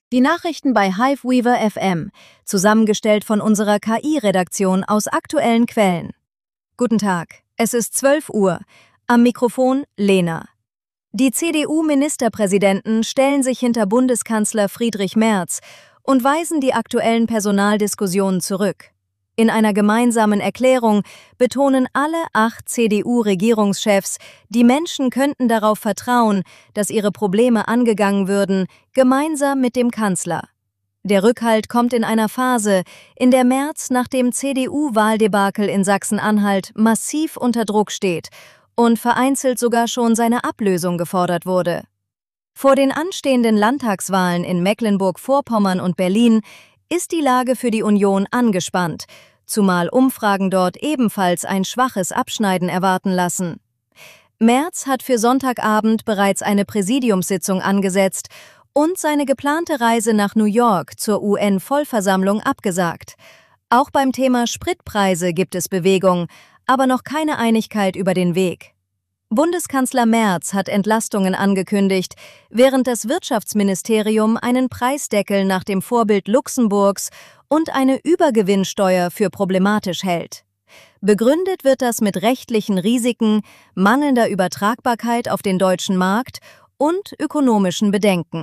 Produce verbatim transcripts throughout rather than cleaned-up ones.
Die Nachrichten bei Hiveweaver F M, zusammengestellt von unserer K I-Redaktion aus aktuellen Quellen. Guten Tag, es ist zwölf Uhr. Am Mikrofon Lena. Die C D U-Ministerpräsidenten stellen sich hinter Bundeskanzler Friedrich Merz und weisen die aktuellen Personaldiskussionen zurück. In einer gemeinsamen Erklärung betonen alle acht C D U-Regierungschefs, die Menschen könnten darauf vertrauen, dass ihre Probleme angegangen würden, gemeinsam mit dem Kanzler. Der Rückhalt kommt in einer Phase, in der Merz nach dem C D U-Wahldebakel in Sachsen-Anhalt massiv unter Druck steht und vereinzelt sogar schon seine Ablösung gefordert wurde. Vor den anstehenden Landtagswahlen in Mecklenburg-Vorpommern und Berlin ist die Lage für die Union angespannt, zumal Umfragen dort ebenfalls ein schwaches Abschneiden erwarten lassen. Merz hat für Sonntagabend bereits eine Präsidiumssitzung angesetzt und seine geplante Reise nach New York zur U N-Vollversammlung abgesagt. Auch beim Thema Spritpreise gibt es Bewegung, aber noch keine Einigkeit über den Weg. Bundeskanzler Merz hat Entlastungen angekündigt, während das Wirtschaftsministerium einen Preisdeckel nach dem Vorbild Luxemburgs und eine Übergewinnsteuer für problematisch hält. Begründet wird das mit rechtlichen Risiken, mangelnder Übertragbarkeit auf den deutschen Markt und ökonomischen Bedenken.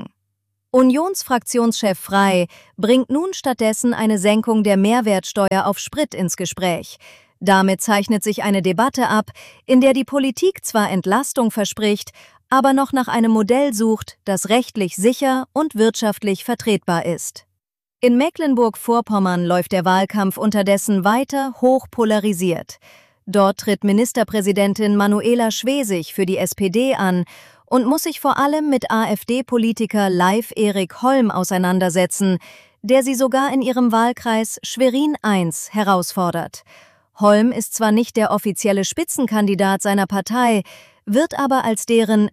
Unionsfraktionschef Frey bringt nun stattdessen eine Senkung der Mehrwertsteuer auf Sprit ins Gespräch. Damit zeichnet sich eine Debatte ab, in der die Politik zwar Entlastung verspricht, aber noch nach einem Modell sucht, das rechtlich sicher und wirtschaftlich vertretbar ist. In Mecklenburg-Vorpommern läuft der Wahlkampf unterdessen weiter hoch polarisiert. Dort tritt Ministerpräsidentin Manuela Schwesig für die S P D an und muss sich vor allem mit AfD-Politiker Leif Erik Holm auseinandersetzen, der sie sogar in ihrem Wahlkreis Schwerin eins herausfordert. Holm ist zwar nicht der offizielle Spitzenkandidat seiner Partei, wird aber als deren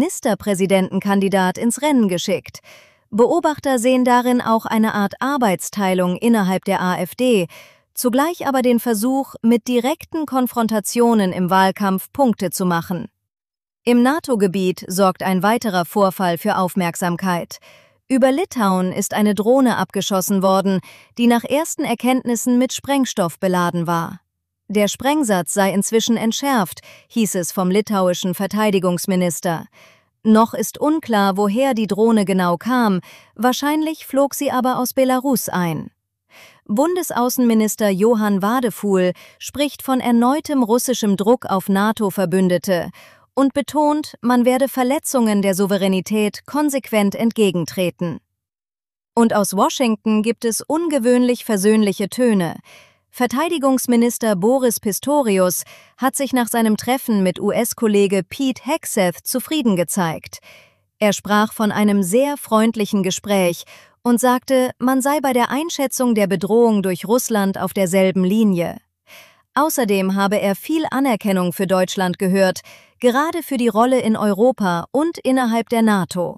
Ministerpräsidentenkandidat ins Rennen geschickt. Beobachter sehen darin auch eine Art Arbeitsteilung innerhalb der AfD, zugleich aber den Versuch, mit direkten Konfrontationen im Wahlkampf Punkte zu machen. Im NATO-Gebiet sorgt ein weiterer Vorfall für Aufmerksamkeit. Über Litauen ist eine Drohne abgeschossen worden, die nach ersten Erkenntnissen mit Sprengstoff beladen war. Der Sprengsatz sei inzwischen entschärft, hieß es vom litauischen Verteidigungsminister. Noch ist unklar, woher die Drohne genau kam, wahrscheinlich flog sie aber aus Belarus ein. Bundesaußenminister Johann Wadefuhl spricht von erneutem russischem Druck auf NATO-Verbündete und betont, man werde Verletzungen der Souveränität konsequent entgegentreten. Und aus Washington gibt es ungewöhnlich versöhnliche Töne. Verteidigungsminister Boris Pistorius hat sich nach seinem Treffen mit U S-Kollege Pete Hegseth zufrieden gezeigt. Er sprach von einem sehr freundlichen Gespräch und sagte, man sei bei der Einschätzung der Bedrohung durch Russland auf derselben Linie. Außerdem habe er viel Anerkennung für Deutschland gehört, gerade für die Rolle in Europa und innerhalb der NATO.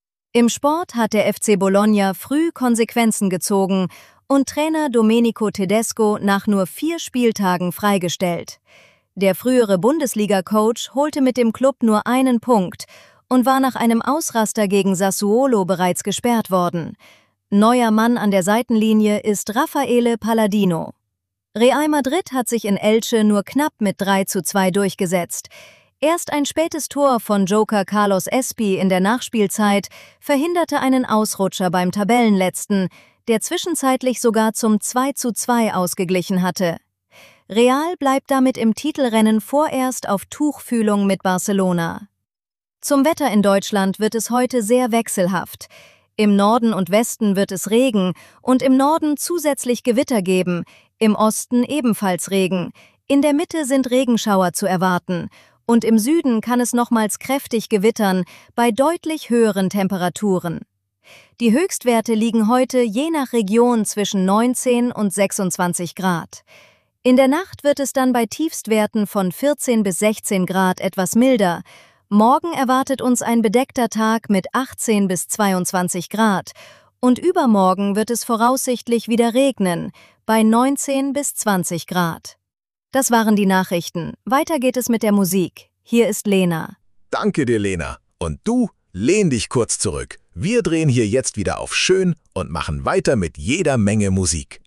Im Sport hat der F C Bologna früh Konsequenzen gezogen und Trainer Domenico Tedesco nach nur vier Spieltagen freigestellt. Der frühere Bundesliga-Coach holte mit dem Klub nur einen Punkt und war nach einem Ausraster gegen Sassuolo bereits gesperrt worden. Neuer Mann an der Seitenlinie ist Raffaele Palladino. Real Madrid hat sich in Elche nur knapp mit drei zu zwei durchgesetzt. Erst ein spätes Tor von Joker Carlos Espi in der Nachspielzeit verhinderte einen Ausrutscher beim Tabellenletzten, der zwischenzeitlich sogar zum zwei zu zwei ausgeglichen hatte. Real bleibt damit im Titelrennen vorerst auf Tuchfühlung mit Barcelona. Zum Wetter in Deutschland wird es heute sehr wechselhaft. Im Norden und Westen wird es Regen und im Norden zusätzlich Gewitter geben, im Osten ebenfalls Regen. In der Mitte sind Regenschauer zu erwarten und im Süden kann es nochmals kräftig gewittern bei deutlich höheren Temperaturen. Die Höchstwerte liegen heute je nach Region zwischen neunzehn und sechsundzwanzig Grad. In der Nacht wird es dann bei Tiefstwerten von vierzehn bis sechzehn Grad etwas milder. Morgen erwartet uns ein bedeckter Tag mit achtzehn bis zweiundzwanzig Grad und übermorgen wird es voraussichtlich wieder regnen, bei neunzehn bis zwanzig Grad. Das waren die Nachrichten. Weiter geht es mit der Musik. Hier ist Lena. Danke dir, Lena. Und du, lehn dich kurz zurück. Wir drehen hier jetzt wieder auf schön und machen weiter mit jeder Menge Musik.